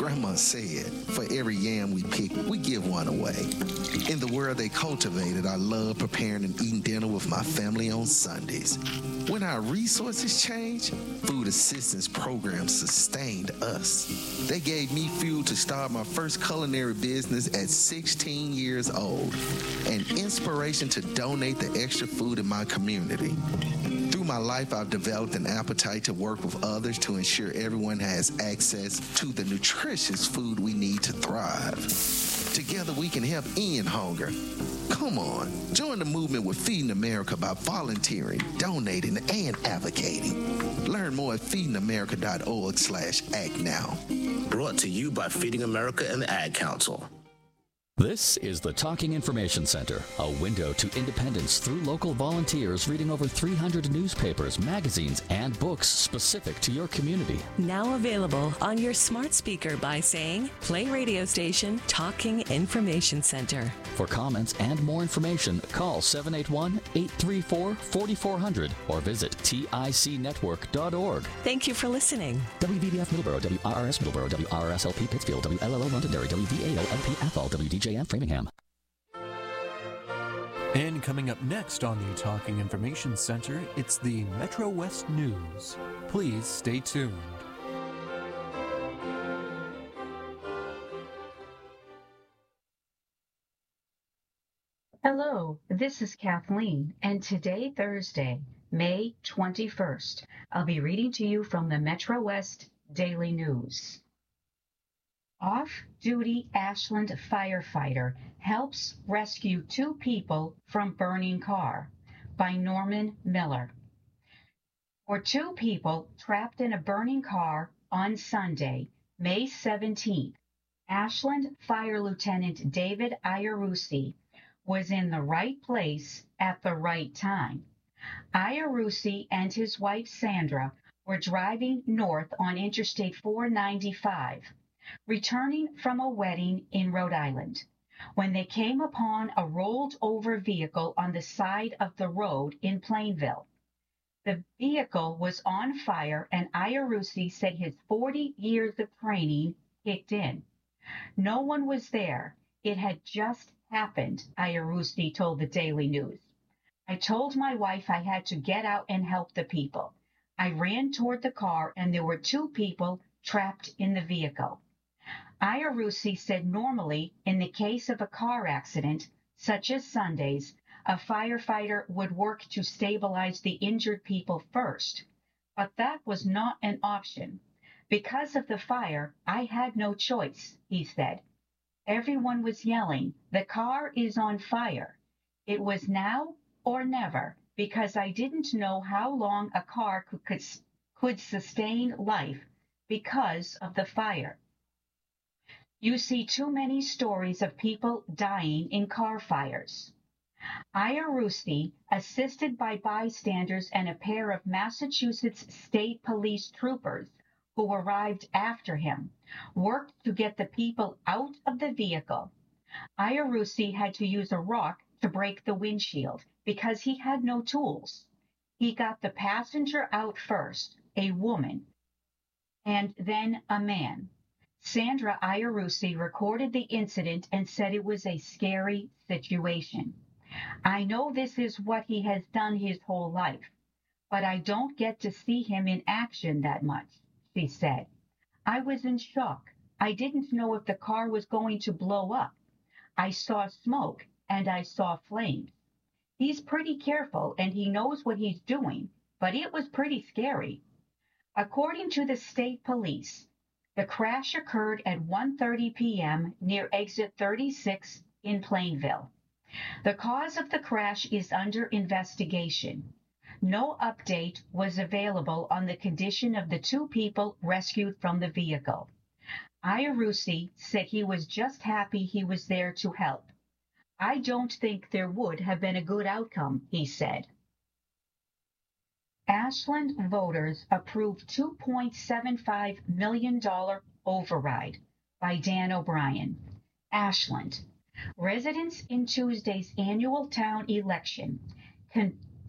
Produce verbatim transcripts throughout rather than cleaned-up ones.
Grandma said, for every yam we pick, we give one away. In the world they cultivated, I love preparing and eating dinner with my family on Sundays. When our resources changed, food assistance programs sustained us. They gave me fuel to start my first culinary business at sixteen years old, and inspiration to donate the extra food in my community. Through my life, I've developed an appetite to work with others to ensure everyone has access to the nutritious food we need to thrive. Together, we can help end hunger. Come on, join the movement with Feeding America by volunteering, donating, and advocating. Learn more at feeding america dot org slash act now. Brought to you by Feeding America and the Ad Council. This is the Talking Information Center, a window to independence through local volunteers reading over three hundred newspapers, magazines, and books specific to your community. Now available on your smart speaker by saying, play radio station Talking Information Center. For comments and more information, call seven eight one, eight three four, four four zero zero or visit tic network dot org. Thank you for listening. W V B F Middleborough, W R R S Middleborough, W R R S L P Pittsfield, W L L O Londonderry, W V A O L P Athol, W D J M Framingham. And coming up next on the Talking Information Center, it's the Metro West News. Please stay tuned. Hello, this is Kathleen, and today, Thursday, May twenty-first, I'll be reading to you from the Metro West Daily News. Off-duty Ashland firefighter helps rescue two people from burning car by Norman Miller. For two people trapped in a burning car on Sunday, May seventeenth, Ashland Fire Lieutenant David Iarussi was in the right place at the right time. Iarussi and his wife Sandra were driving north on Interstate four ninety-five, returning from a wedding in Rhode Island, when they came upon a rolled-over vehicle on the side of the road in Plainville. The vehicle was on fire, and Iarussi said his forty years of training kicked in. No one was there. It had just happened, Iarussi told the Daily News. I told my wife I had to get out and help the people. I ran toward the car, and there were two people trapped in the vehicle. Iarussi said normally, in the case of a car accident, such as Sunday's, a firefighter would work to stabilize the injured people first. But that was not an option. Because of the fire, I had no choice, he said. Everyone was yelling, "The car is on fire." It was now or never, because I didn't know how long a car could, could, could sustain life because of the fire. You see too many stories of people dying in car fires. Iarussi, assisted by bystanders and a pair of Massachusetts State Police troopers who arrived after him, worked to get the people out of the vehicle. Iarussi had to use a rock to break the windshield because he had no tools. He got the passenger out first, a woman, and then a man. Sandra Iarussi recorded the incident and said it was a scary situation. I know this is what he has done his whole life, but I don't get to see him in action that much, she said. I was in shock. I didn't know if the car was going to blow up. I saw smoke and I saw flames. He's pretty careful and he knows what he's doing, but it was pretty scary. According to the state police, the crash occurred at one thirty p.m. near exit thirty-six in Plainville. The cause of the crash is under investigation. No update was available on the condition of the two people rescued from the vehicle. Iarussi said he was just happy he was there to help. I don't think there would have been a good outcome, he said. Ashland voters approved two point seven five million dollars override by Dan O'Brien. Ashland. Residents in Tuesday's annual town election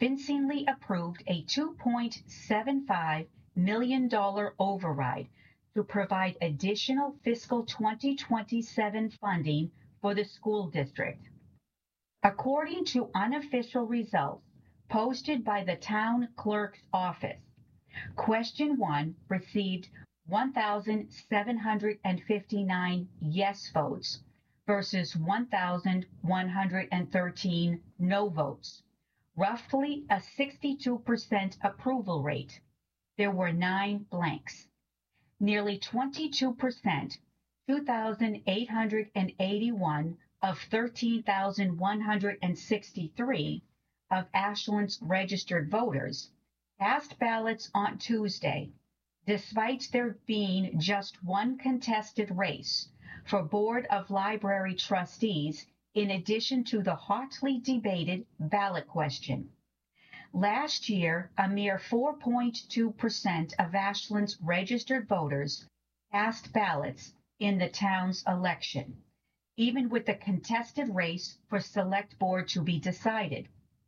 convincingly approved a two point seven five million dollars override to provide additional fiscal twenty twenty-seven funding for the school district. According to unofficial results posted by the town clerk's office, question one received one thousand seven hundred fifty-nine yes votes versus one thousand one hundred thirteen no votes, roughly a sixty-two percent approval rate. There were nine blanks. Nearly twenty-two percent, two thousand eight hundred eighty-one of thirteen thousand one hundred sixty-three of Ashland's registered voters cast ballots on Tuesday, despite there being just one contested race for Board of Library Trustees in addition to the hotly debated ballot question. Last year, a mere four point two percent of Ashland's registered voters cast ballots in the town's election, even with the contested race for Select Board to be decided.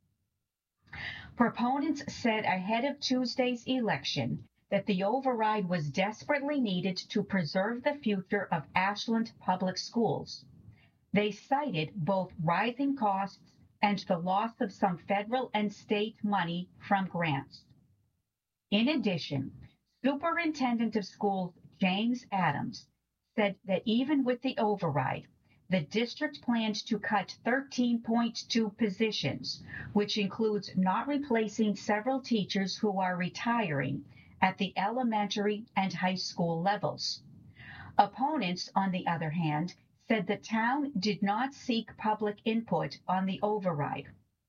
Proponents said ahead of Tuesday's election that the override was desperately needed to preserve the future of Ashland Public Schools. They cited both rising costs and the loss of some federal and state money from grants. In addition, Superintendent of Schools James Adams said that even with the override, the district planned to cut thirteen point two positions, which includes not replacing several teachers who are retiring at the elementary and high school levels. Opponents, on the other hand, said the town did not seek public input on the override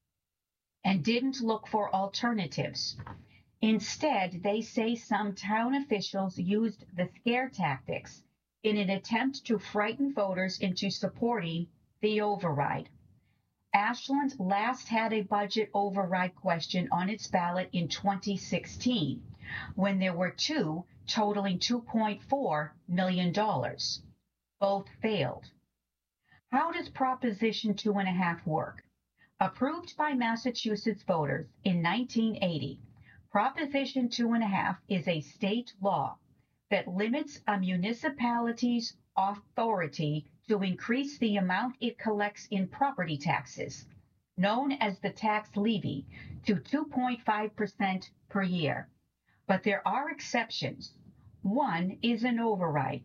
and didn't look for alternatives. Instead, they say some town officials used the scare tactics in an attempt to frighten voters into supporting the override. Ashland last had a budget override question on its ballot in twenty sixteen, when there were two totaling two point four million dollars. Both failed. How does Proposition Two and a Half work? Approved by Massachusetts voters in nineteen eighty, Proposition Two and a Half is a state law that limits a municipality's authority to increase the amount it collects in property taxes, known as the tax levy, to two point five percent per year. But there are exceptions. One is an override,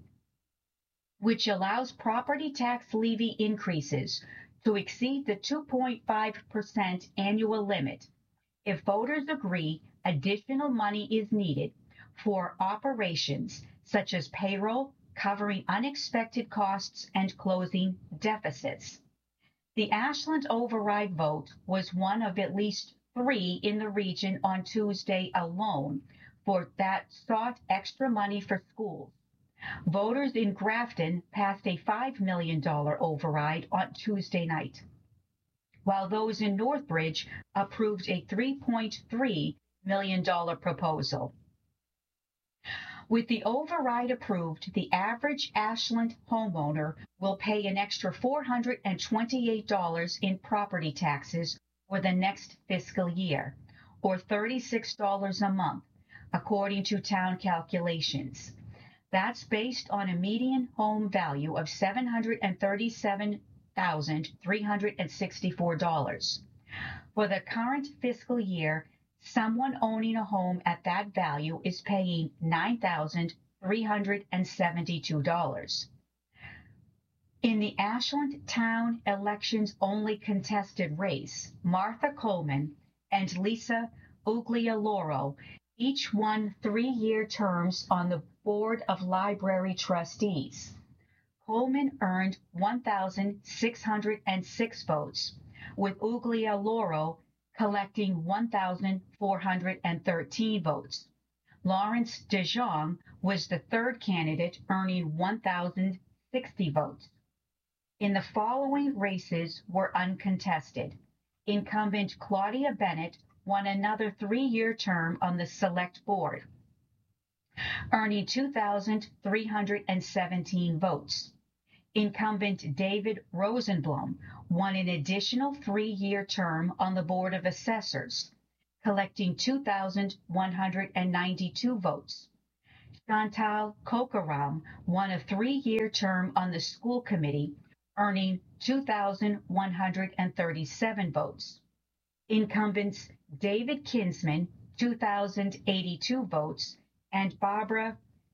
which allows property tax levy increases to exceed the two point five percent annual limit if voters agree additional money is needed for operations such as payroll, covering unexpected costs, and closing deficits. The Ashland override vote was one of at least three in the region on Tuesday alone for that sought extra money for schools. Voters in Grafton passed a five million dollars override on Tuesday night, while those in Northbridge approved a three point three million dollars proposal. With the override approved, the average Ashland homeowner will pay an extra four hundred twenty-eight dollars in property taxes for the next fiscal year, or thirty-six dollars a month, according to town calculations. That's based on a median home value of seven hundred thirty-seven thousand three hundred sixty-four dollars. For the current fiscal year, someone owning a home at that value is paying nine thousand three hundred seventy-two dollars. In the Ashland Town Elections Only contested race, Martha Coleman and Lisa Uglialoro each won three-year terms on the Board of Library Trustees. Coleman earned one thousand six hundred six votes, with Uglialoro collecting one thousand four hundred thirteen votes. Lawrence DeJong was the third candidate, earning one thousand sixty votes. In the following races were uncontested. Incumbent Claudia Bennett won another three-year term on the Select Board, earning two thousand three hundred seventeen votes. Incumbent David Rosenblum won an additional three-year term on the Board of Assessors, collecting two thousand one hundred ninety-two votes. Chantal Kokaram won a three-year term on the school committee, earning two thousand one hundred thirty-seven votes. Incumbents David Kinsman, two thousand eighty-two votes, and Barbara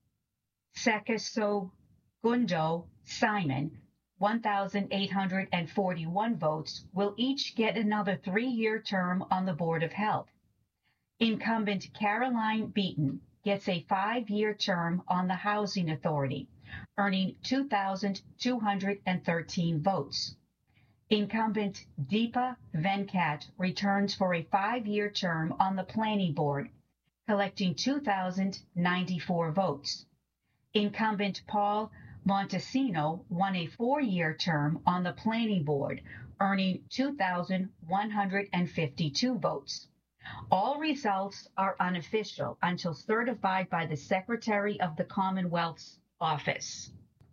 Sekesogundo Simon, one thousand eight hundred forty-one votes, will each get another three-year term on the Board of Health. Incumbent Caroline Beaton gets a five-year term on the Housing Authority, earning two thousand two hundred thirteen votes. Incumbent Deepa Venkat returns for a five-year term on the Planning Board, collecting two thousand ninety-four votes. Incumbent Paul Montesino won a four-year term on the Planning Board, earning two thousand one hundred fifty-two votes. All results are unofficial until certified by the Secretary of the Commonwealth's office.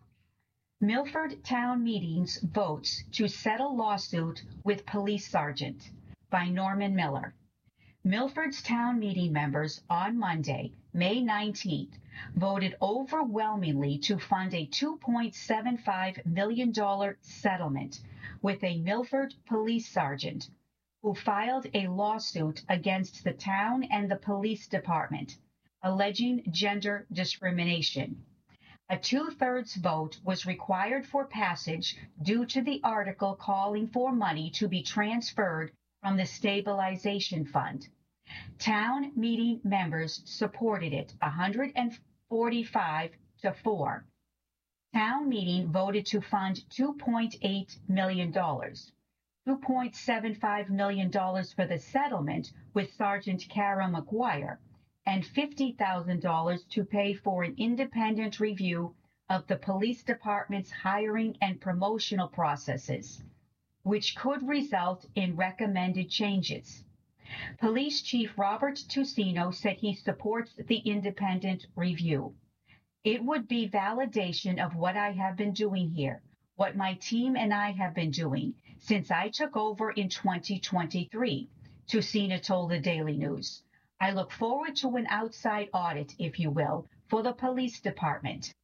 Milford Town Meeting's votes to settle lawsuit with police sergeant by Norman Miller. Milford's Town Meeting members on Monday, May nineteenth, voted overwhelmingly to fund a two point seven five million dollars settlement with a Milford police sergeant who filed a lawsuit against the town and the police department, alleging gender discrimination. A two-thirds vote was required for passage due to the article calling for money to be transferred from the stabilization fund. Town meeting members supported it one hundred forty-five to four. Town meeting voted to fund two point eight million dollars. two point seven five million dollars for the settlement with Sergeant Kara McGuire, and fifty thousand dollars to pay for an independent review of the police department's hiring and promotional processes, which could result in recommended changes. Police Chief Robert Tusino said he supports the independent review. It would be validation of what I have been doing here, what my team and I have been doing since I took over in twenty twenty-three, Tusino told the Daily News. I look forward to an outside audit, if you will, for the police department.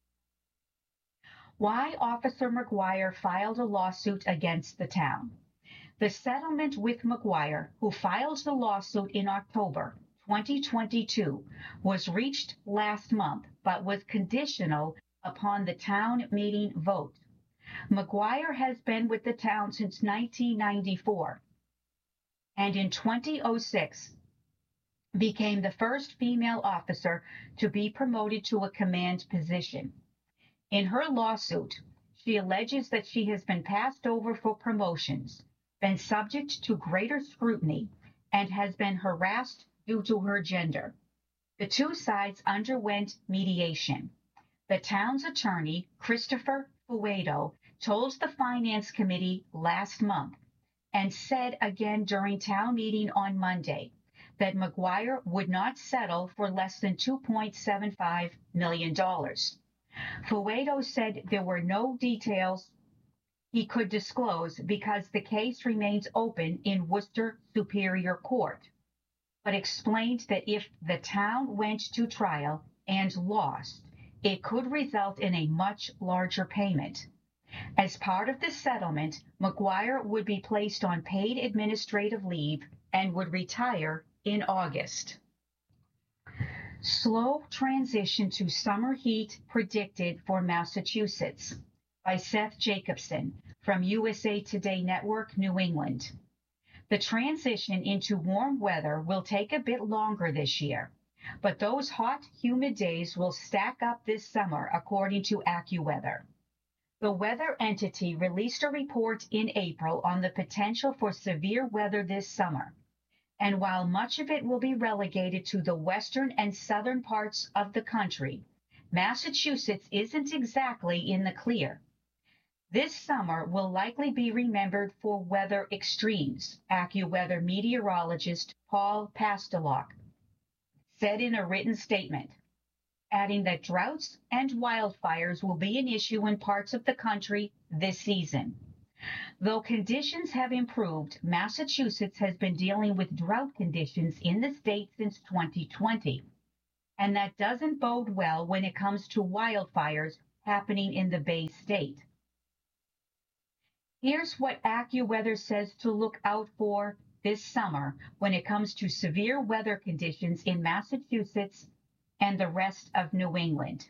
Why Officer McGuire filed a lawsuit against the town. The settlement with McGuire, who filed the lawsuit in October twenty twenty-two, was reached last month, but was conditional upon the town meeting vote. McGuire has been with the town since nineteen ninety-four, and in two thousand six became the first female officer to be promoted to a command position. In her lawsuit, she alleges that she has been passed over for promotions, been subject to greater scrutiny, and has been harassed due to her gender. The two sides underwent mediation. The town's attorney, Christopher Fuedo, told the Finance Committee last month and said again during town meeting on Monday that McGuire would not settle for less than two point seven five million dollars. Fuedo said there were no details he could disclose because the case remains open in Worcester Superior Court, but explained that if the town went to trial and lost, it could result in a much larger payment. As part of the settlement, McGuire would be placed on paid administrative leave and would retire in August. Slow transition to summer heat predicted for Massachusetts by Seth Jacobson from U S A Today Network, New England. The transition into warm weather will take a bit longer this year, but those hot, humid days will stack up this summer, according to AccuWeather. The weather entity released a report in April on the potential for severe weather this summer. And while much of it will be relegated to the western and southern parts of the country, Massachusetts isn't exactly in the clear. This summer will likely be remembered for weather extremes, AccuWeather meteorologist Paul Pastelok said in a written statement, adding that droughts and wildfires will be an issue in parts of the country this season. Though conditions have improved, Massachusetts has been dealing with drought conditions in the state since twenty twenty. and that doesn't bode well when it comes to wildfires happening in the Bay State. Here's what AccuWeather says to look out for this summer when it comes to severe weather conditions in Massachusetts and the rest of New England.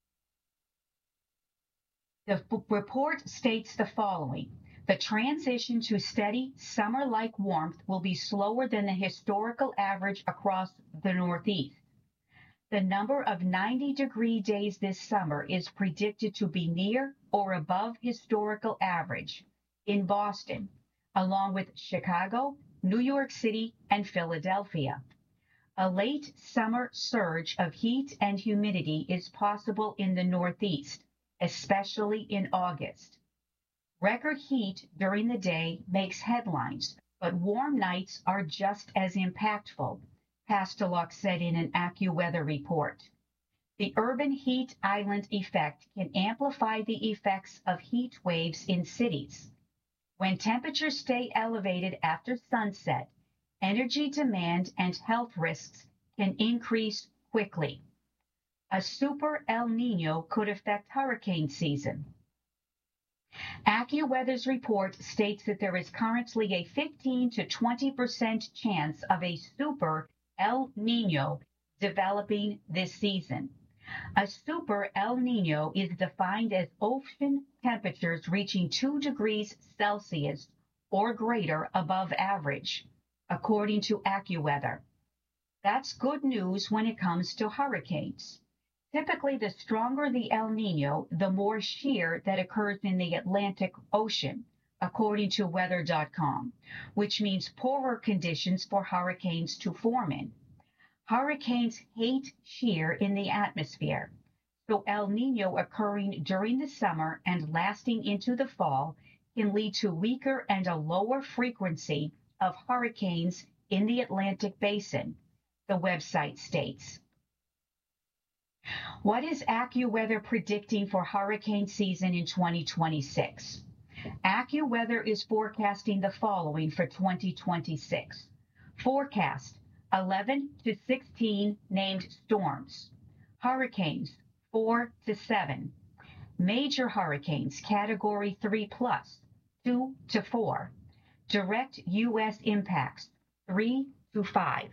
The report states the following. The transition to steady summer-like warmth will be slower than the historical average across the Northeast. The number of ninety-degree days this summer is predicted to be near or above historical average in Boston, along with Chicago, New York City, and Philadelphia. A late summer surge of heat and humidity is possible in the Northeast, especially in August. Record heat during the day makes headlines, but warm nights are just as impactful, Pastelok said in an AccuWeather report. The urban heat island effect can amplify the effects of heat waves in cities. When temperatures stay elevated after sunset, energy demand and health risks can increase quickly. A super El Niño could affect hurricane season. AccuWeather's report states that there is currently a fifteen to twenty percent chance of a super El Niño developing this season. A super El Niño is defined as ocean temperatures reaching two degrees Celsius or greater above average, according to AccuWeather. That's good news when it comes to hurricanes. Typically, the stronger the El Niño, the more shear that occurs in the Atlantic Ocean, according to weather dot com, which means poorer conditions for hurricanes to form in. Hurricanes hate shear in the atmosphere, so El Niño occurring during the summer and lasting into the fall can lead to weaker and a lower frequency of hurricanes in the Atlantic Basin, the website states. What is AccuWeather predicting for hurricane season in twenty twenty-six? AccuWeather is forecasting the following for twenty twenty-six. Forecast eleven to sixteen named storms. Hurricanes four to seven. Major hurricanes category three plus, two to four. Direct U S impacts three to five.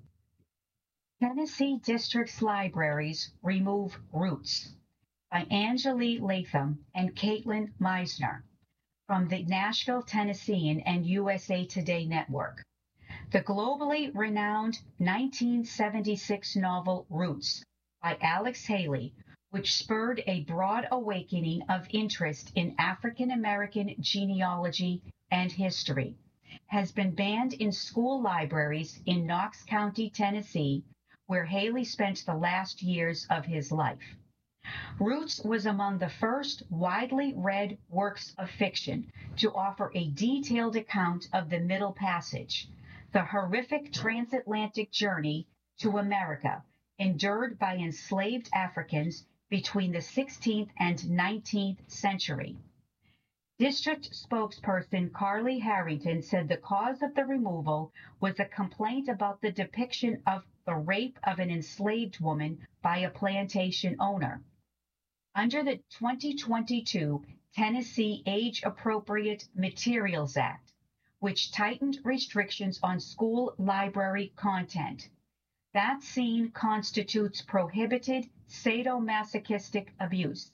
Tennessee District's Libraries Remove Roots by Angeli Latham and Caitlin Meisner from the Nashville Tennessean and U S A Today Network. The globally renowned nineteen seventy-six novel Roots by Alex Haley, which spurred a broad awakening of interest in African American genealogy and history, has been banned in school libraries in Knox County, Tennessee, where Haley spent the last years of his life. Roots was among the first widely read works of fiction to offer a detailed account of the Middle Passage, the horrific transatlantic journey to America endured by enslaved Africans between the sixteenth and nineteenth century. District spokesperson Carly Harrington said the cause of the removal was a complaint about the depiction of the rape of an enslaved woman by a plantation owner. Under the twenty twenty-two Tennessee Age-Appropriate Materials Act, which tightened restrictions on school library content, that scene constitutes prohibited sadomasochistic abuse.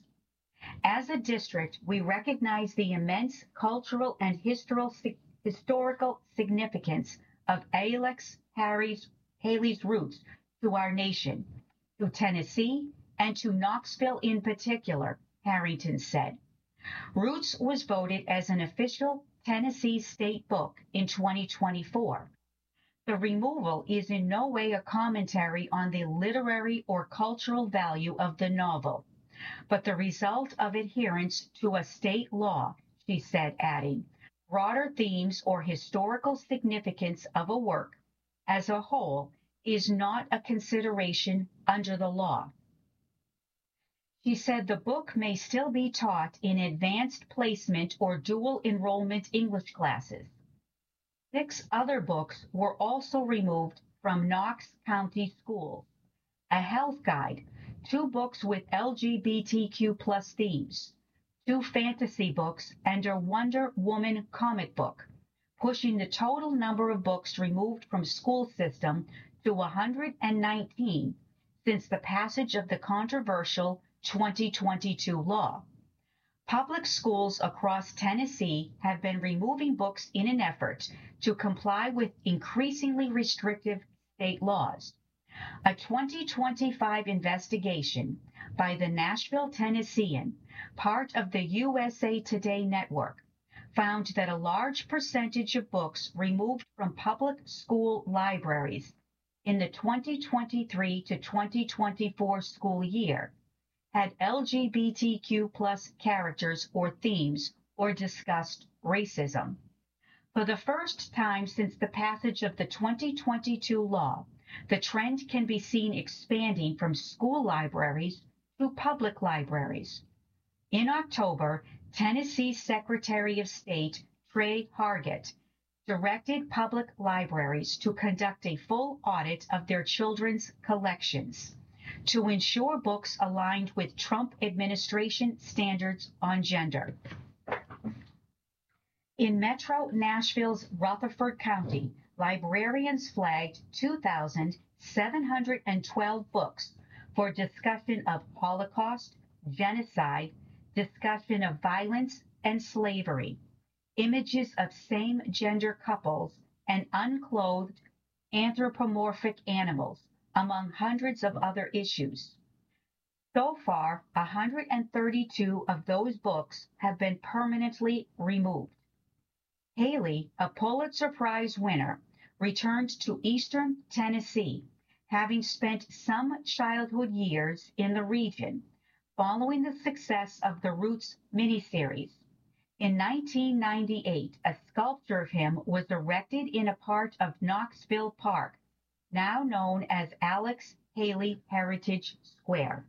As a district, we recognize the immense cultural and historical significance of Alex Harry's, Haley's roots to our nation, to Tennessee, and to Knoxville in particular, Harrington said. Roots was voted as an official Tennessee state book in twenty twenty-four. The removal is in no way a commentary on the literary or cultural value of the novel, but the result of adherence to a state law, she said, adding, broader themes or historical significance of a work as a whole is not a consideration under the law. She said the book may still be taught in advanced placement or dual enrollment English classes. Six other books were also removed from Knox County schools. a health guide, two books with L G B T Q plus themes, two fantasy books, and a Wonder Woman comic book, pushing the total number of books removed from school system to one hundred nineteen since the passage of the controversial twenty twenty-two law. Public schools across Tennessee have been removing books in an effort to comply with increasingly restrictive state laws. A twenty twenty-five investigation by the Nashville Tennessean, part of the U S A Today network, found that a large percentage of books removed from public school libraries in the twenty twenty-three to twenty twenty-four school year had L G B T Q plus characters or themes or discussed racism. For the first time since the passage of the twenty twenty-two law, the trend can be seen expanding from school libraries to public libraries. In October, Tennessee Secretary of State Trey Hargett directed public libraries to conduct a full audit of their children's collections to ensure books aligned with Trump administration standards on gender. In Metro Nashville's Rutherford County, librarians flagged two thousand seven hundred twelve books for discussion of Holocaust, genocide, discussion of violence and slavery, images of same-gender couples, and unclothed anthropomorphic animals, among hundreds of other issues. So far, one hundred thirty-two of those books have been permanently removed. Haley, a Pulitzer Prize winner, returned to Eastern Tennessee, having spent some childhood years in the region, following the success of the Roots miniseries. In nineteen ninety-eight, a sculpture of him was erected in a part of Knoxville Park, now known as Alex Haley Heritage Square.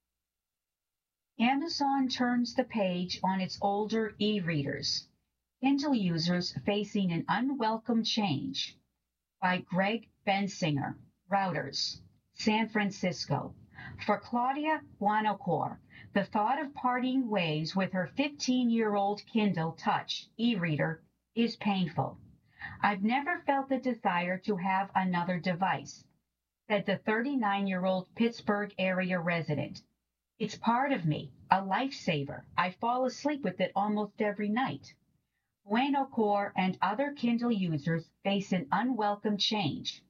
Amazon turns the page on its older e-readers. Kindle users facing an unwelcome change. By Greg Bensinger, Routers, San Francisco. For Claudia Guanacore, the thought of parting ways with her fifteen-year-old Kindle Touch e-reader is painful. I've never felt the desire to have another device, said the thirty-nine-year-old Pittsburgh area resident. It's part of me, a lifesaver. I fall asleep with it almost every night. Guanacore and other Kindle users face an unwelcome change.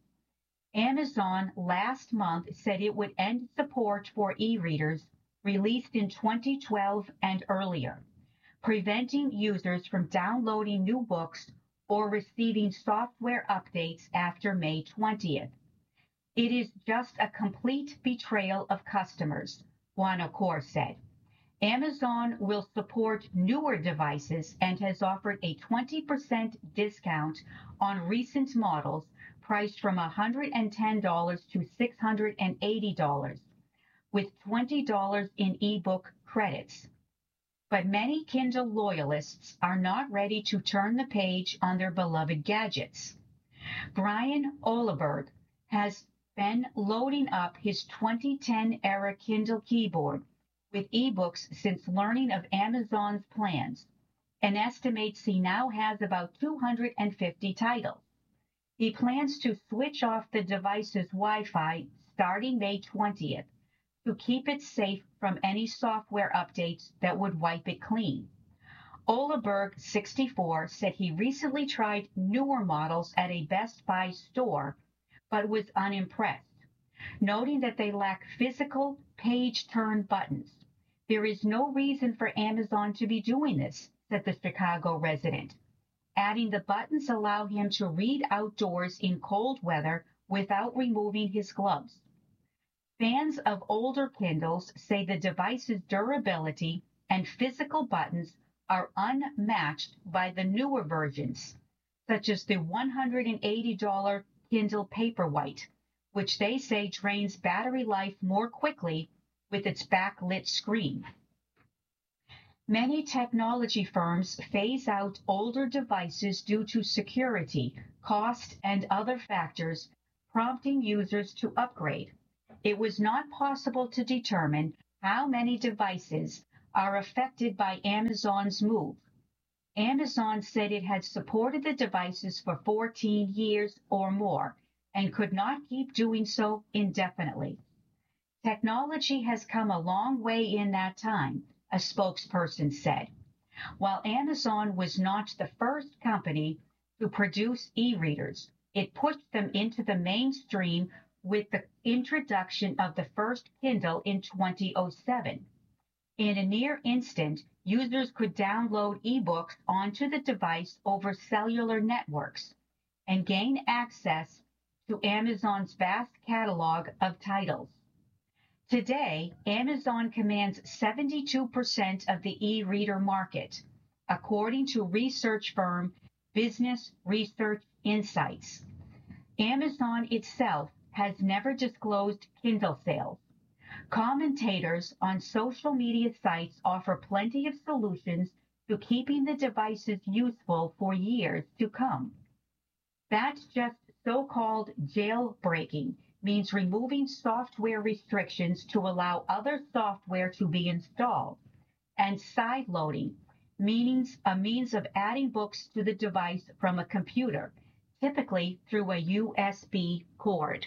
Amazon last month said it would end support for e-readers released in twenty twelve and earlier, preventing users from downloading new books or receiving software updates after May twentieth. It is just a complete betrayal of customers, Guanacore said. Amazon will support newer devices and has offered a twenty percent discount on recent models priced from one hundred ten dollars to six hundred eighty dollars, with twenty dollars in ebook credits. But many Kindle loyalists are not ready to turn the page on their beloved gadgets. Brian Oleberg has been loading up his twenty ten era Kindle keyboard with ebooks since learning of Amazon's plans, and estimates he now has about two hundred fifty titles. He plans to switch off the device's Wi-Fi starting May twentieth to keep it safe from any software updates that would wipe it clean. Oleberg, sixty-four, said he recently tried newer models at a Best Buy store, but was unimpressed, noting that they lack physical page turn buttons. There is no reason for Amazon to be doing this, said the Chicago resident, adding the buttons allow him to read outdoors in cold weather without removing his gloves. Fans of older Kindles say the device's durability and physical buttons are unmatched by the newer versions, such as the one hundred eighty dollars Kindle Paperwhite, which they say drains battery life more quickly with its backlit screen. Many technology firms phase out older devices due to security, cost, and other factors, prompting users to upgrade. it was not possible to determine how many devices are affected by Amazon's move. Amazon said it had supported the devices for fourteen years or more and could not keep doing so indefinitely. Technology has come a long way in that time, a spokesperson said. While Amazon was not the first company to produce e-readers, it pushed them into the mainstream with the introduction of the first Kindle in two thousand seven. In a near instant, users could download ebooks onto the device over cellular networks and gain access to Amazon's vast catalog of titles. Today, Amazon commands seventy-two percent of the e-reader market, according to research firm Business Research Insights. Amazon itself has never disclosed Kindle sales. Commentators on social media sites offer plenty of solutions to keeping the devices useful for years to come. That's just so-called jailbreaking, means removing software restrictions to allow other software to be installed, and sideloading, means a means of adding books to the device from a computer, typically through a U S B cord.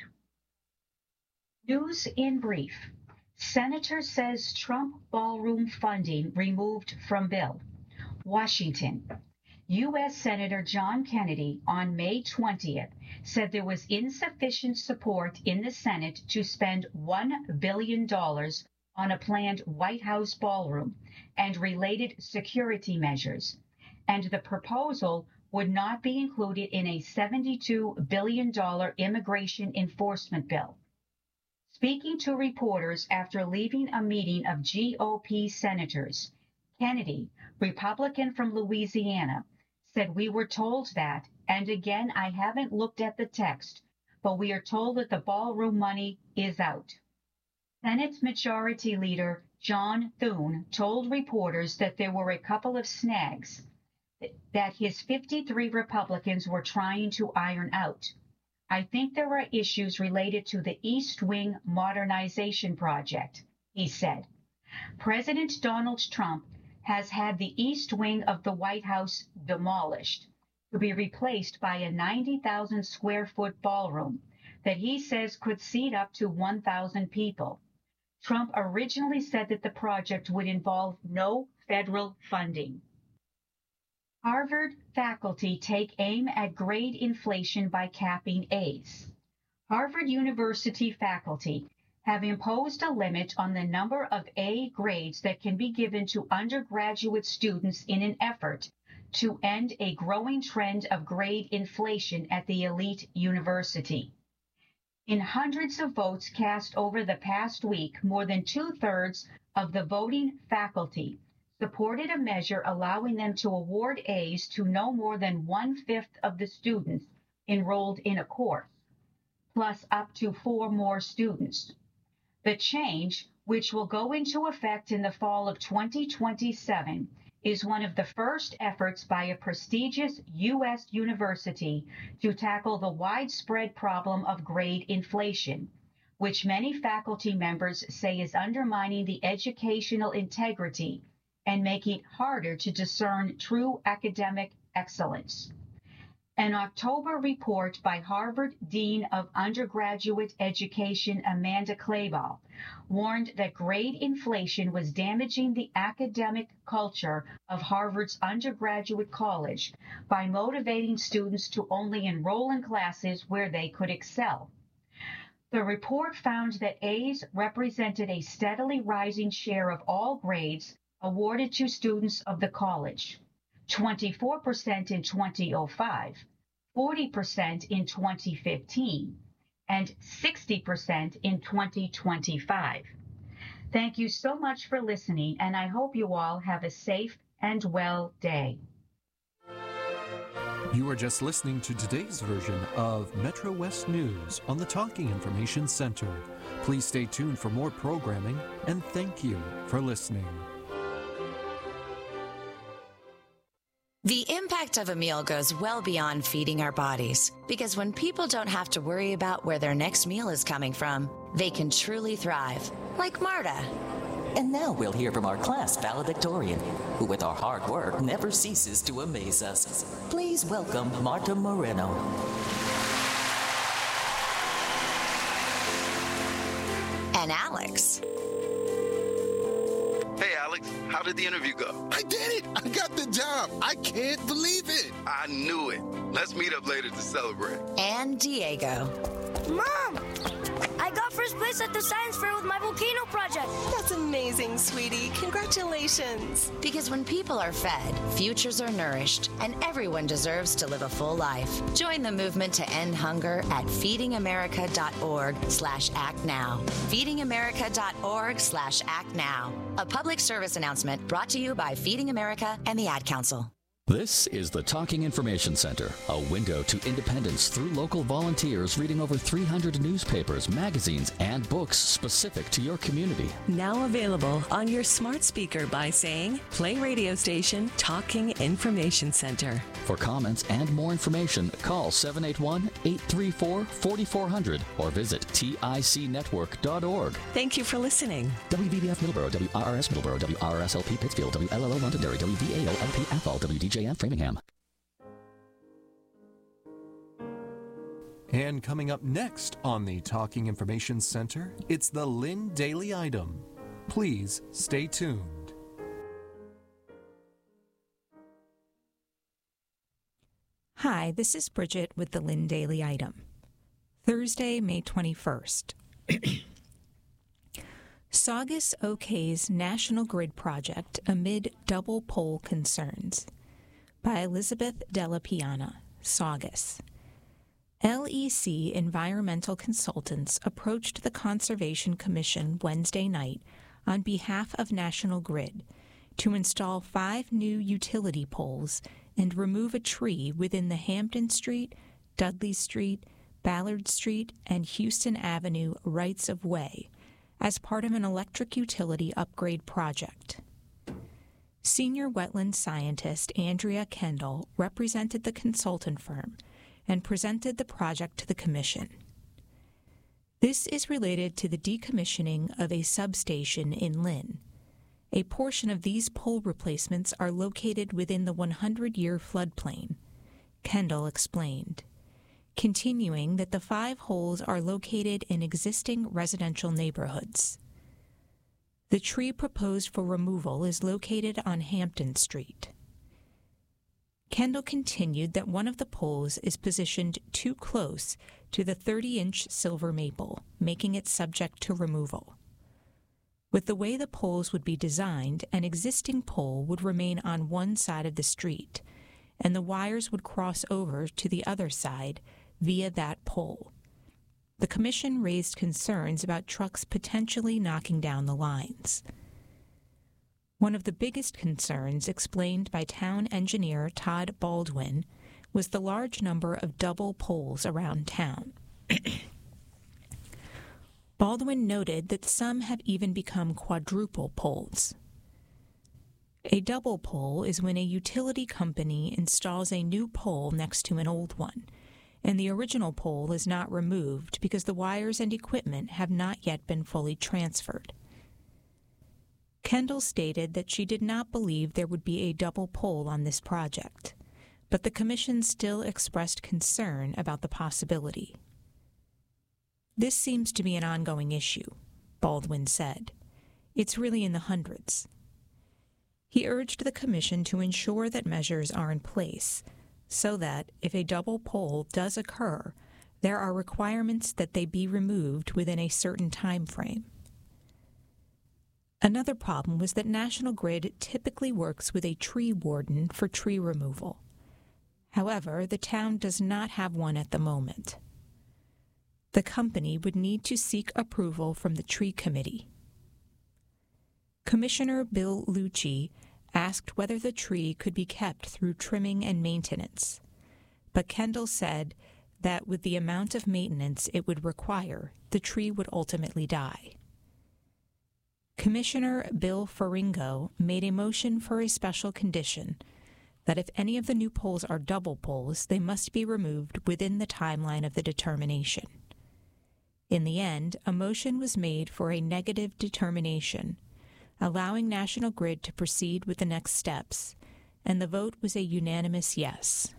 News in brief. Senator says Trump ballroom funding removed from bill. Washington. U S Senator John Kennedy on May twentieth said there was insufficient support in the Senate to spend one billion dollars on a planned White House ballroom and related security measures, and the proposal would not be included in a seventy-two billion dollars immigration enforcement bill. Speaking to reporters after leaving a meeting of G O P senators, Kennedy, Republican from Louisiana, said we were told that, and again, I haven't looked at the text, but we are told that the ballroom money is out. Senate Majority Leader John Thune told reporters that there were a couple of snags that his fifty-three Republicans were trying to iron out. I think there are issues related to the East Wing modernization project, he said. President Donald Trump has had the East Wing of the White House demolished to be replaced by a ninety thousand square foot ballroom that he says could seat up to one thousand people. Trump originally said that the project would involve no federal funding. Harvard faculty take aim at grade inflation by capping A's. Harvard University faculty have imposed a limit on the number of A grades that can be given to undergraduate students in an effort to end a growing trend of grade inflation at the elite university. In hundreds of votes cast over the past week, more than two-thirds of the voting faculty supported a measure allowing them to award A's to no more than one-fifth of the students enrolled in a course, plus up to four more students. The change, which will go into effect in the fall of twenty twenty-seven, is one of the first efforts by a prestigious U S university to tackle the widespread problem of grade inflation, which many faculty members say is undermining the educational integrity and making it harder to discern true academic excellence. An October report by Harvard Dean of Undergraduate Education Amanda Kleibel warned that grade inflation was damaging the academic culture of Harvard's undergraduate college by motivating students to only enroll in classes where they could excel. The report found that A's represented a steadily rising share of all grades awarded to students of the college, twenty-four percent in two thousand five, forty percent in twenty fifteen, and sixty percent in twenty twenty-five. Thank you so much for listening, and I hope you all have a safe and well day. You are just listening to today's version of Metro West News on the Talking Information Center. Please stay tuned for more programming, and thank you for listening. The impact of a meal goes well beyond feeding our bodies, because when people don't have to worry about where their next meal is coming from, they can truly thrive, like Marta. And now we'll hear from our class valedictorian, who with our hard work never ceases to amaze us. Please welcome Marta Moreno. And Alex. Hey, Alex, how did the interview go? I did it! I got the job! I can't believe it! I knew it. Let's meet up later to celebrate. And Diego. Mom! I got first place at the science fair with my volcano project. That's amazing, sweetie. Congratulations. Because when people are fed, futures are nourished, and everyone deserves to live a full life. Join the movement to end hunger at feedingamerica.org slash act now. feedingamerica.org slash act now. A public service announcement brought to you by Feeding America and the Ad Council. This is the Talking Information Center, a window to independence through local volunteers reading over three hundred newspapers, magazines, and books specific to your community. Now available on your smart speaker by saying, play radio station Talking Information Center. For comments and more information, call seven eight one, eight three four, four four zero zero or visit T I C network dot org. Thank you for listening. W V B F Middleborough, W R R S Middleborough, W R R S L P Pittsfield, W L L O Londonderry, W V A O L P Athol, W D J F Framingham. And coming up next on the Talking Information Center, it's the Lynn Daily Item. Please stay tuned. Hi, this is Bridget with the Lynn Daily Item. Thursday, May twenty-first. Saugus OK's National Grid Project amid double pole concerns. By Elizabeth Della Piana, Saugus. L E C environmental consultants approached the Conservation Commission Wednesday night on behalf of National Grid to install five new utility poles and remove a tree within the Hampton Street, Dudley Street, Ballard Street, and Houston Avenue rights-of-way as part of an electric utility upgrade project. Senior wetland scientist Andrea Kendall represented the consultant firm and presented the project to the Commission. This is related to the decommissioning of a substation in Lynn. A portion of these pole replacements are located within the hundred-year floodplain, Kendall explained, continuing that the five holes are located in existing residential neighborhoods. The tree proposed for removal is located on Hampton Street. Kendall continued that one of the poles is positioned too close to the thirty-inch silver maple, making it subject to removal. With the way the poles would be designed, an existing pole would remain on one side of the street, and the wires would cross over to the other side via that pole. The Commission raised concerns about trucks potentially knocking down the lines. One of the biggest concerns, explained by town engineer Todd Baldwin, was the large number of double poles around town. Baldwin noted that some have even become quadruple poles. A double pole is when a utility company installs a new pole next to an old one, and the original pole is not removed because the wires and equipment have not yet been fully transferred. Kendall stated that she did not believe there would be a double pole on this project, but the Commission still expressed concern about the possibility. This seems to be an ongoing issue, Baldwin said. It's really in the hundreds. He urged the Commission to ensure that measures are in place so that, if a double pole does occur, there are requirements that they be removed within a certain time frame. Another problem was that National Grid typically works with a tree warden for tree removal. However, the town does not have one at the moment. The company would need to seek approval from the tree committee. Commissioner Bill Lucci asked whether the tree could be kept through trimming and maintenance, but Kendall said that with the amount of maintenance it would require, the tree would ultimately die. Commissioner Bill Faringo made a motion for a special condition that if any of the new poles are double poles, they must be removed within the timeline of the determination. In the end, a motion was made for a negative determination, allowing National Grid to proceed with the next steps, and the vote was a unanimous yes.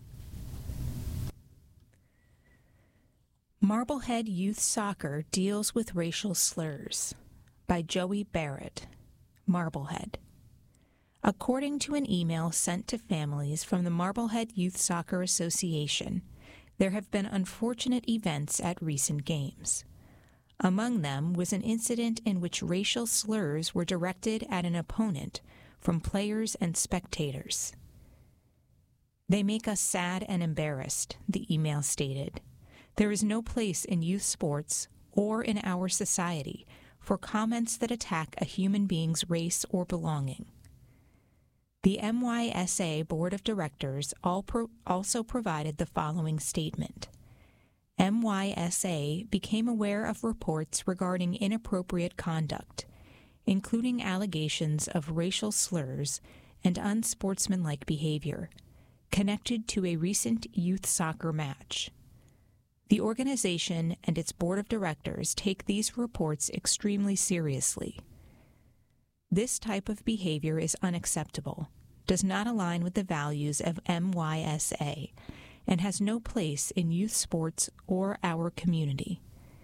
Marblehead Youth Soccer deals with racial slurs by Joey Barrett, Marblehead. According to an email sent to families from the Marblehead Youth Soccer Association, there have been unfortunate events at recent games. Among them was an incident in which racial slurs were directed at an opponent from players and spectators. They make us sad and embarrassed, the email stated. There is no place in youth sports or in our society for comments that attack a human being's race or belonging. The M Y S A Board of Directors all pro- also provided the following statement. M Y S A became aware of reports regarding inappropriate conduct, including allegations of racial slurs and unsportsmanlike behavior, connected to a recent youth soccer match. The organization and its board of directors take these reports extremely seriously. This type of behavior is unacceptable, does not align with the values of M Y S A, and has no place in youth sports or our community.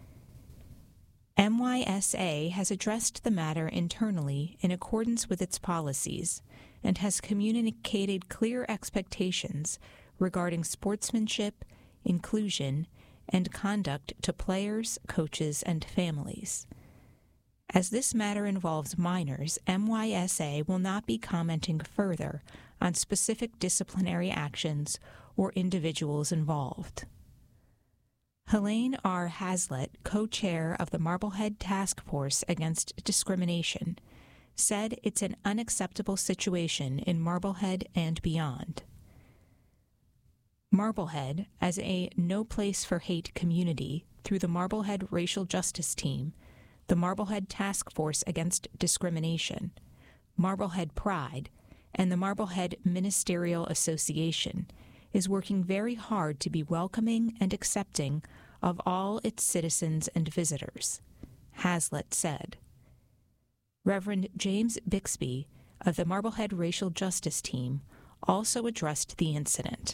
M Y S A has addressed the matter internally in accordance with its policies and has communicated clear expectations regarding sportsmanship, inclusion, and conduct to players, coaches, and families. As this matter involves minors, M Y S A will not be commenting further on specific disciplinary actions or individuals involved. Helene R. Hazlett, co-chair of the Marblehead Task Force Against Discrimination, said it's an unacceptable situation in Marblehead and beyond. Marblehead, as a No Place for Hate community through the Marblehead Racial Justice Team, the Marblehead Task Force Against Discrimination, Marblehead Pride, and the Marblehead Ministerial Association, is working very hard to be welcoming and accepting of all its citizens and visitors, Hazlett said. Reverend James Bixby of the Marblehead Racial Justice Team also addressed the incident.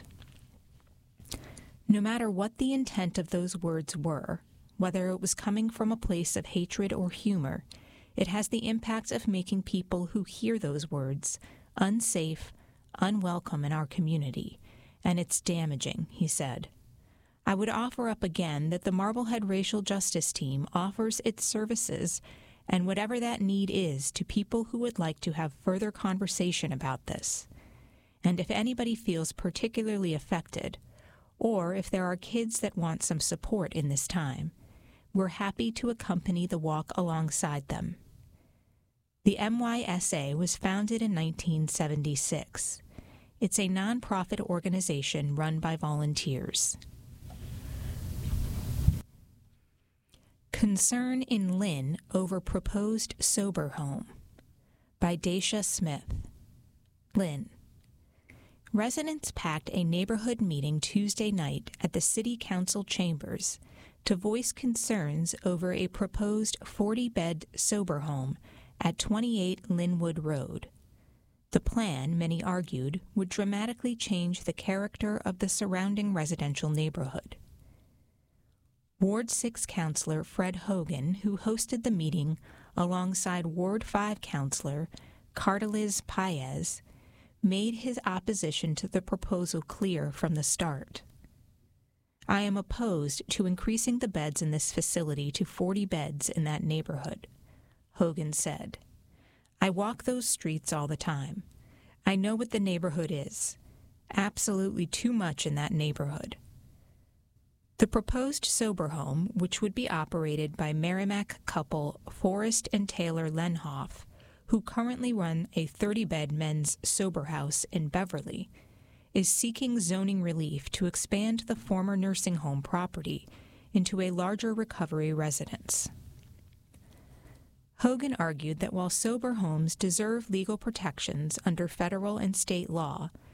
No matter what the intent of those words were, whether it was coming from a place of hatred or humor, it has the impact of making people who hear those words unsafe, unwelcome in our community, and it's damaging, he said. I would offer up again that the Marblehead Racial Justice Team offers its services and whatever that need is to people who would like to have further conversation about this. And if anybody feels particularly affected, or if there are kids that want some support in this time, we're happy to accompany the walk alongside them. The M Y S A was founded in nineteen seventy-six. It's a nonprofit organization run by volunteers. Concern in Lynn over proposed sober home by Dacia Smith. Lynn. Residents packed a neighborhood meeting Tuesday night at the City Council chambers to voice concerns over a proposed forty-bed sober home at twenty-eight Linwood Road. The plan, many argued, would dramatically change the character of the surrounding residential neighborhood. Ward six Councilor Fred Hogan, who hosted the meeting alongside Ward five Councilor Carteliz Paez, made his opposition to the proposal clear from the start. I am opposed to increasing the beds in this facility to forty beds in that neighborhood, Hogan said. I walk those streets all the time. I know what the neighborhood is. Absolutely too much in that neighborhood. The proposed sober home, which would be operated by Merrimack couple Forrest and Taylor Lenhoff, who currently run a thirty-bed men's sober house in Beverly, is seeking zoning relief to expand the former nursing home property into a larger recovery residence. Hogan argued that while sober homes deserve legal protections under federal and state law,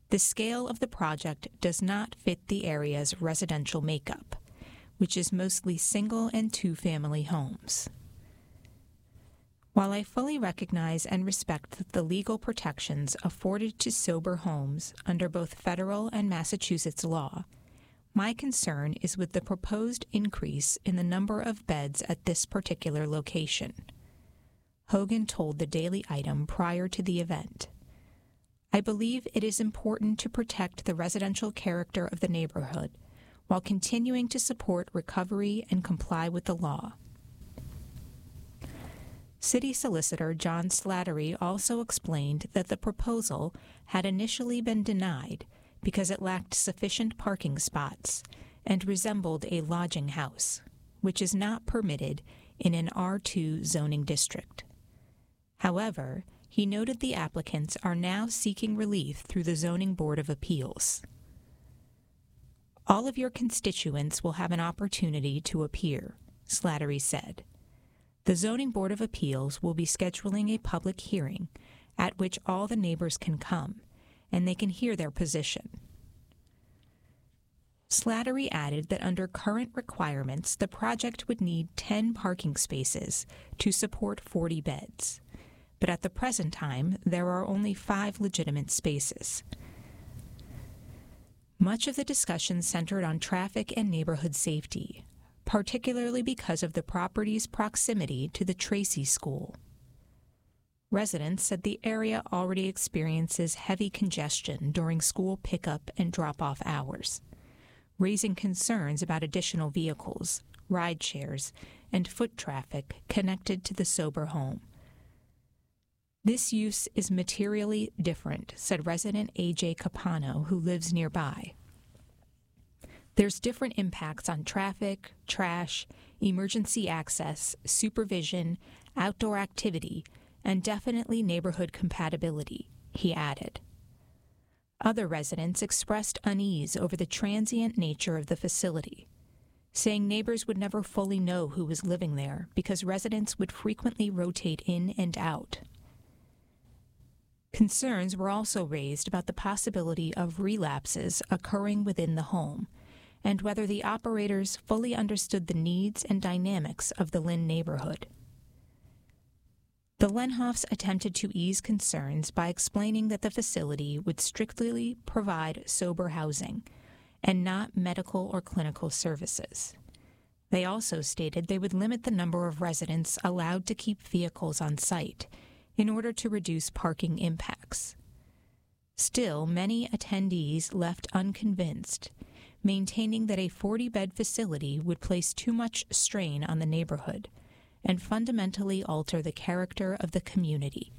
the scale of the project does not fit the area's residential makeup, which is mostly single and two-family homes. While I fully recognize and respect the legal protections afforded to sober homes under both federal and Massachusetts law, my concern is with the proposed increase in the number of beds at this particular location. Hogan told the Daily Item prior to the event. I believe it is important to protect the residential character of the neighborhood while continuing to support recovery and comply with the law. City Solicitor John Slattery also explained that the proposal had initially been denied because it lacked sufficient parking spots and resembled a lodging house, which is not permitted in an R two zoning district. However, he noted the applicants are now seeking relief through the Zoning Board of Appeals. All of your constituents will have an opportunity to appear, Slattery said. The Zoning Board of Appeals will be scheduling a public hearing at which all the neighbors can come, and they can hear their position. Slattery added that under current requirements, the project would need ten parking spaces to support forty beds, but at the present time, there are only five legitimate spaces. Much of the discussion centered on traffic and neighborhood safety, particularly because of the property's proximity to the Tracy School. Residents said the area already experiences heavy congestion during school pickup and drop-off hours, raising concerns about additional vehicles, ride shares, and foot traffic connected to the sober home. This use is materially different, said resident A J Capano, who lives nearby. There's different impacts on traffic, trash, emergency access, supervision, outdoor activity, and definitely neighborhood compatibility, he added. Other residents expressed unease over the transient nature of the facility, saying neighbors would never fully know who was living there because residents would frequently rotate in and out. Concerns were also raised about the possibility of relapses occurring within the home, and whether the operators fully understood the needs and dynamics of the Lynn neighborhood. The Lenhoffs attempted to ease concerns by explaining that the facility would strictly provide sober housing and not medical or clinical services. They also stated they would limit the number of residents allowed to keep vehicles on site in order to reduce parking impacts. Still, many attendees left unconvinced, maintaining that a forty-bed facility would place too much strain on the neighborhood and fundamentally alter the character of the community.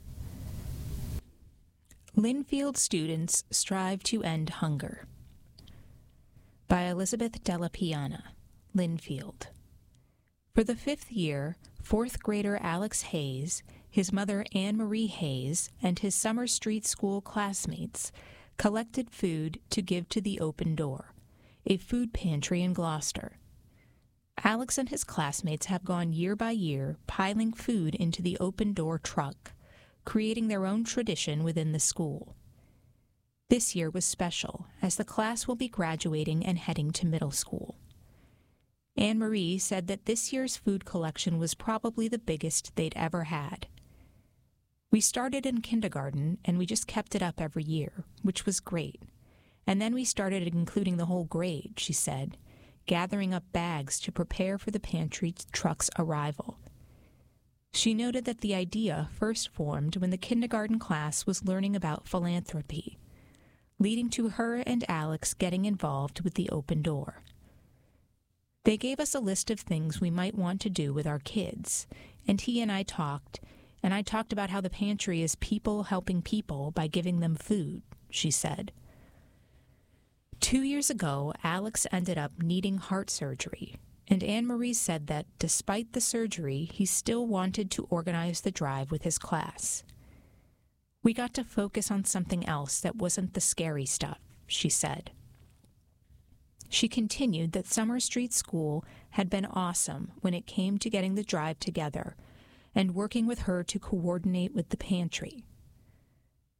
Linfield students strive to end hunger. By Elizabeth Della Piana, Linfield. For the fifth year, fourth grader Alex Hayes, his mother Anne Marie Hayes, and his Summer Street School classmates collected food to give to the Open Door, a food pantry in Gloucester. Alex and his classmates have gone year by year piling food into the Open Door truck, creating their own tradition within the school. This year was special, as the class will be graduating and heading to middle school. Anne Marie said that this year's food collection was probably the biggest they'd ever had. We started in kindergarten, and we just kept it up every year, which was great. And then we started including the whole grade, she said, gathering up bags to prepare for the pantry truck's arrival. She noted that the idea first formed when the kindergarten class was learning about philanthropy, leading to her and Alex getting involved with the Open Door. They gave us a list of things we might want to do with our kids, and he and I talked, and I talked about how the pantry is people helping people by giving them food, she said. Two years ago, Alex ended up needing heart surgery, and Anne Marie said that, despite the surgery, he still wanted to organize the drive with his class. We got to focus on something else that wasn't the scary stuff, she said. She continued that Summer Street School had been awesome when it came to getting the drive together and working with her to coordinate with the pantry.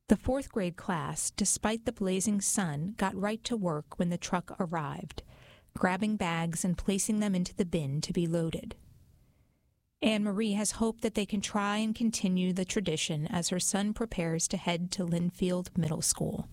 The fourth grade class, despite the blazing sun, got right to work when the truck arrived, grabbing bags and placing them into the bin to be loaded. Anne-Marie has hoped that they can try and continue the tradition as her son prepares to head to Linfield Middle School.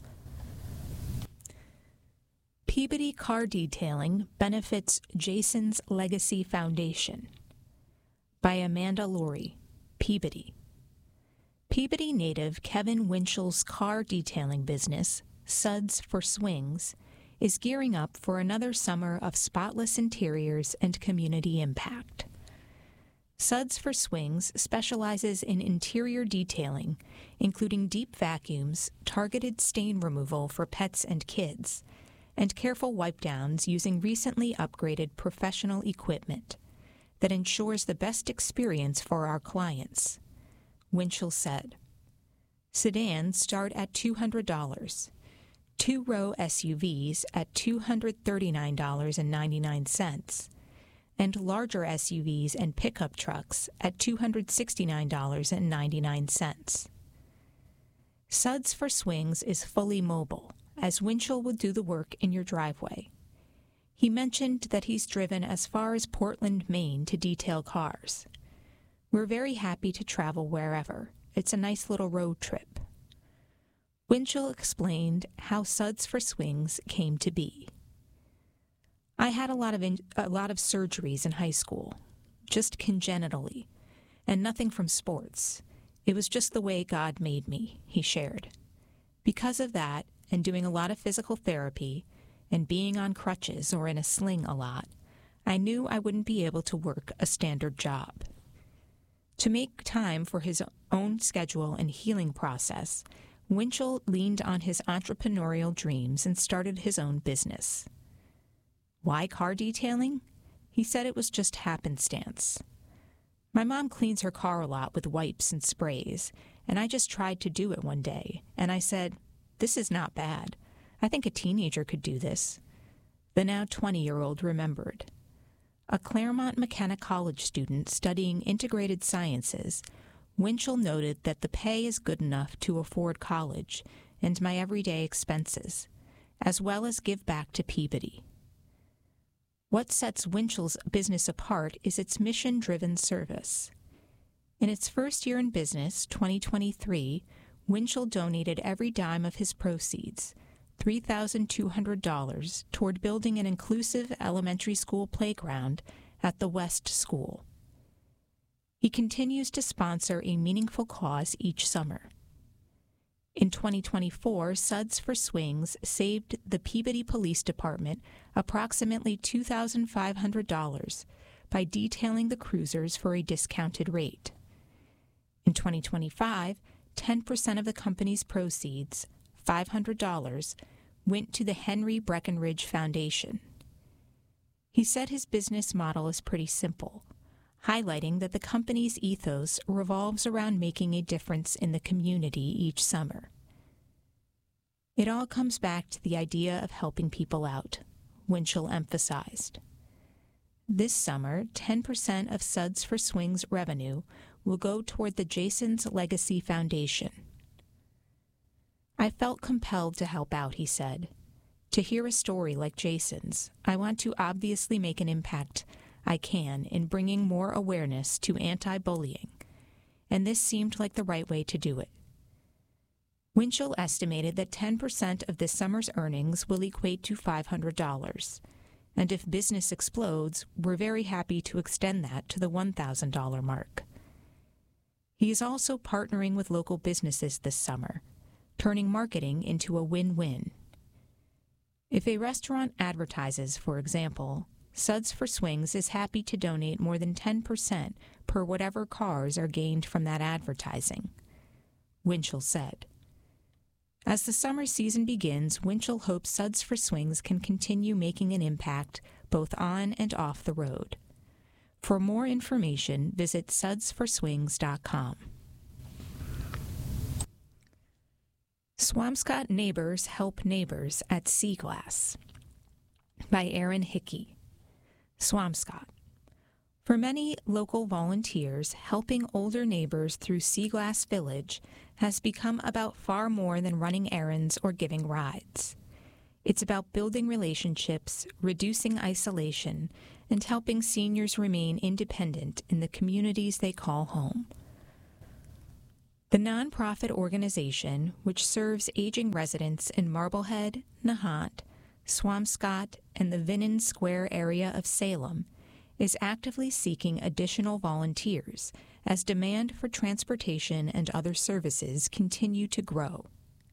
Peabody Car Detailing benefits Jason's Legacy Foundation by Amanda Laurie, Peabody. Peabody native Kevin Winchell's car detailing business, Suds for Swings, is gearing up for another summer of spotless interiors and community impact. Suds for Swings specializes in interior detailing, including deep vacuums, targeted stain removal for pets and kids, and careful wipe-downs using recently upgraded professional equipment that ensures the best experience for our clients. Winchell said, sedans start at two hundred dollars, two-row S U Vs at two hundred thirty-nine dollars and ninety-nine cents, and larger S U Vs and pickup trucks at two hundred sixty-nine dollars and ninety-nine cents. Suds for Swings is fully mobile, as Winchell will do the work in your driveway. He mentioned that he's driven as far as Portland, Maine to detail cars. We're very happy to travel wherever. It's a nice little road trip. Winchell explained how Suds for Swings came to be. I had a lot of in, a lot of surgeries in high school, just congenitally, and nothing from sports. It was just the way God made me, he shared. Because of that, and doing a lot of physical therapy, and being on crutches or in a sling a lot, I knew I wouldn't be able to work a standard job. To make time for his own schedule and healing process, Winchell leaned on his entrepreneurial dreams and started his own business. Why car detailing? He said it was just happenstance. My mom cleans her car a lot with wipes and sprays, and I just tried to do it one day, and I said, this is not bad. I think a teenager could do this. The now twenty-year-old remembered. A Claremont McKenna College student studying integrated sciences, Winchell noted that the pay is good enough to afford college and my everyday expenses, as well as give back to Peabody. What sets Winchell's business apart is its mission-driven service. In its first year in business, twenty twenty-three, Winchell donated every dime of his proceeds, three thousand two hundred dollars, toward building an inclusive elementary school playground at the West School. He continues to sponsor a meaningful cause each summer. In twenty twenty-four, Suds for Swings saved the Peabody Police Department approximately two thousand five hundred dollars by detailing the cruisers for a discounted rate. In twenty twenty-five, ten percent of the company's proceeds, five hundred dollars, went to the Henry Breckenridge Foundation. He said his business model is pretty simple, highlighting that the company's ethos revolves around making a difference in the community each summer. It all comes back to the idea of helping people out, Winchell emphasized. This summer, ten percent of Suds for Swings revenue will go toward the Jason's Legacy Foundation. I felt compelled to help out, he said. To hear a story like Jason's, I want to obviously make an impact I can in bringing more awareness to anti-bullying, and this seemed like the right way to do it. Winchell estimated that ten percent of this summer's earnings will equate to five hundred dollars, and if business explodes, we're very happy to extend that to the one thousand dollars mark. He is also partnering with local businesses this summer, turning marketing into a win-win. If a restaurant advertises, for example, Suds for Swings is happy to donate more than ten percent per whatever cars are gained from that advertising, Winchell said. As the summer season begins, Winchell hopes Suds for Swings can continue making an impact both on and off the road. For more information, visit suds for swings dot com. Swampscott Neighbors Help Neighbors at Sea Glass by Aaron Hickey. Swampscott. For many local volunteers, helping older neighbors through Seaglass Village has become about far more than running errands or giving rides. It's about building relationships, reducing isolation, and helping seniors remain independent in the communities they call home. The nonprofit organization, which serves aging residents in Marblehead, Nahant, Swampscott, and the Vinnon Square area of Salem, is actively seeking additional volunteers as demand for transportation and other services continue to grow.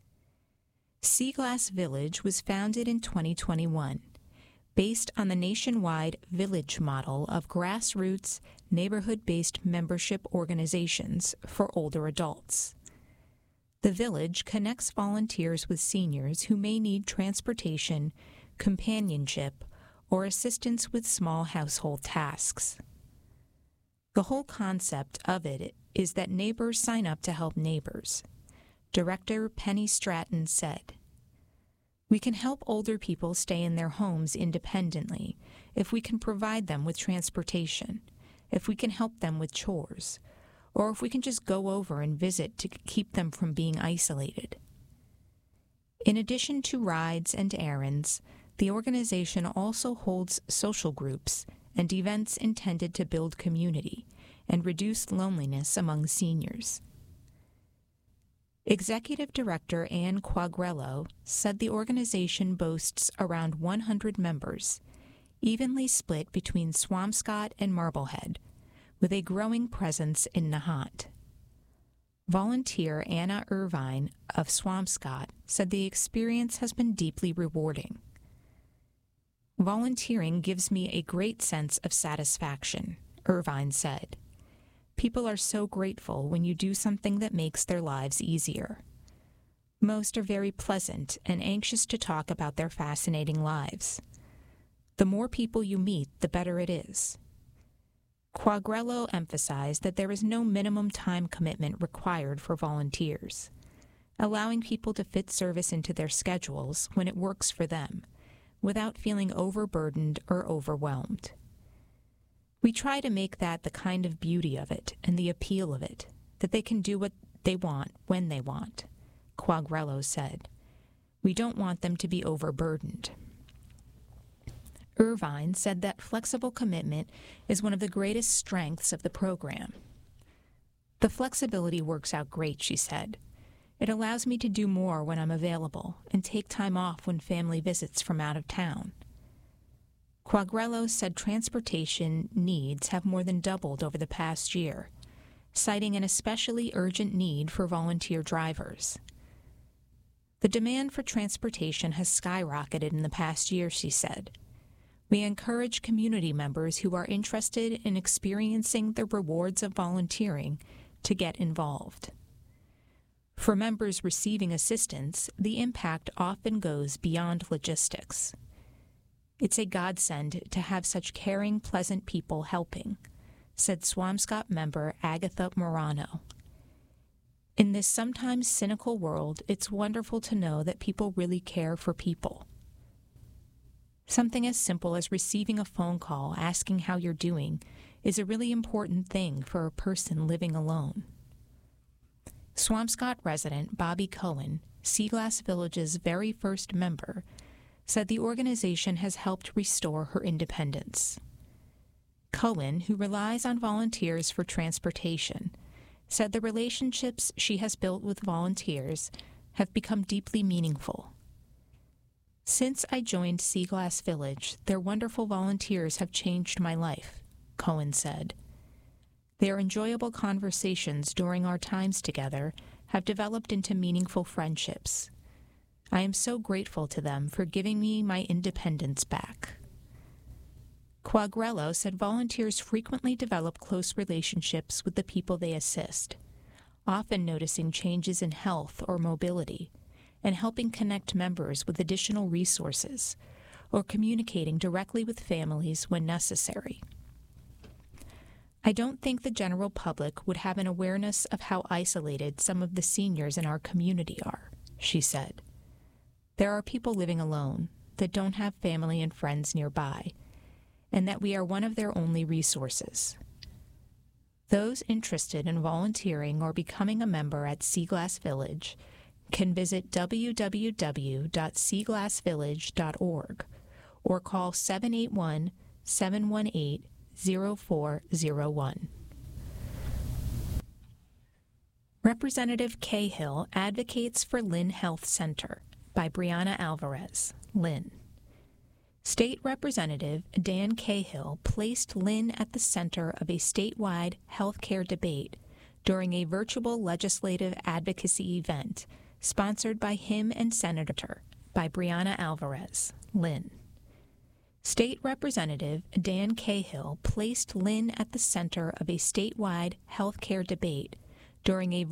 Seaglass Village was founded in twenty twenty-one, based on the nationwide village model of grassroots, neighborhood-based membership organizations for older adults. The village connects volunteers with seniors who may need transportation, companionship, or assistance with small household tasks. The whole concept of it is that neighbors sign up to help neighbors. Director Penny Stratton said, "We can help older people stay in their homes independently if we can provide them with transportation, if we can help them with chores, or if we can just go over and visit to keep them from being isolated." In addition to rides and errands, the organization also holds social groups and events intended to build community and reduce loneliness among seniors. Executive Director Ann Quagrello said the organization boasts around one hundred members, evenly split between Swampscott and Marblehead, with a growing presence in Nahant. Volunteer Anna Irvine of Swampscott said the experience has been deeply rewarding. "Volunteering gives me a great sense of satisfaction," Irvine said. "People are so grateful when you do something that makes their lives easier. Most are very pleasant and anxious to talk about their fascinating lives. The more people you meet, the better it is." Quagrello emphasized that there is no minimum time commitment required for volunteers, allowing people to fit service into their schedules when it works for them, without feeling overburdened or overwhelmed. "We try to make that the kind of beauty of it and the appeal of it, that they can do what they want when they want," Quagrello said. "We don't want them to be overburdened." Irvine said that flexible commitment is one of the greatest strengths of the program. "The flexibility works out great," she said. "It allows me to do more when I'm available and take time off when family visits from out of town." Quagrello said transportation needs have more than doubled over the past year, citing an especially urgent need for volunteer drivers. "The demand for transportation has skyrocketed in the past year," she said. "We encourage community members who are interested in experiencing the rewards of volunteering to get involved." For members receiving assistance, the impact often goes beyond logistics. "It's a godsend to have such caring, pleasant people helping," said Swampscott member Agatha Morano. "In this sometimes cynical world, it's wonderful to know that people really care for people." Something as simple as receiving a phone call asking how you're doing is a really important thing for a person living alone. Swampscott resident Bobby Cohen, Seaglass Village's very first member, said the organization has helped restore her independence. Cohen, who relies on volunteers for transportation, said the relationships she has built with volunteers have become deeply meaningful. "Since I joined Seaglass Village, their wonderful volunteers have changed my life," Cohen said. "Their enjoyable conversations during our times together have developed into meaningful friendships. I am so grateful to them for giving me my independence back." Quagrello said volunteers frequently develop close relationships with the people they assist, often noticing changes in health or mobility, and helping connect members with additional resources, or communicating directly with families when necessary. "I don't think the general public would have an awareness of how isolated some of the seniors in our community are," she said. "There are people living alone that don't have family and friends nearby, and that we are one of their only resources. Those interested in volunteering or becoming a member at Seaglass Village can visit w w w dot seaglass village dot org or call seven eight one, seven one eight, zero four zero one. Representative Cahill advocates for Lynn Health Center by Brianna Alvarez, Lynn. State Representative Dan Cahill placed Lynn at the center of a statewide healthcare debate during a virtual legislative advocacy event sponsored by him and Senator by Brianna Alvarez, Lynn. State Representative Dan Cahill placed Lynn at the center of a statewide healthcare debate during a